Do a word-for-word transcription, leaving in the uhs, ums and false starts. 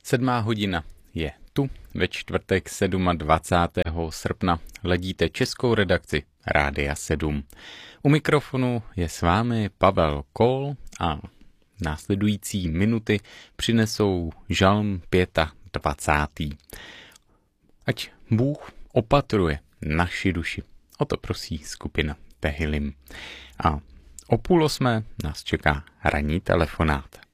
Sedmá hodina je tu, ve čtvrtek dvacátého sedmého srpna ledíte českou redakci Rádia sedm. U mikrofonu je s vámi Pavel Kol a následující minuty přinesou žalm dvacátý pátý. Ať Bůh opatruje naši duši. O to prosí skupina Tehillim. A o půl osmé nás čeká ranní telefonát.